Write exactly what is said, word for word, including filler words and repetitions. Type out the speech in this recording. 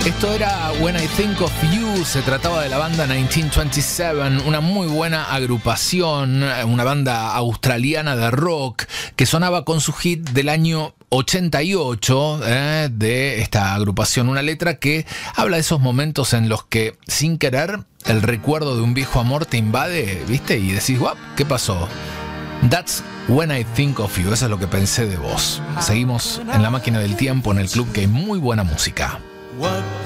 Esto era When I Think of You, se trataba de la banda mil novecientos veintisiete, una muy buena agrupación, una banda australiana de rock que sonaba con su hit del año ochenta y ocho eh, de esta agrupación, una letra que habla de esos momentos en los que sin querer el recuerdo de un viejo amor te invade, ¿viste? Y decís, guap, ¿qué pasó? That's When I Think of You, eso es lo que pensé de vos. Seguimos en la máquina del tiempo, en el club, que hay muy buena música. What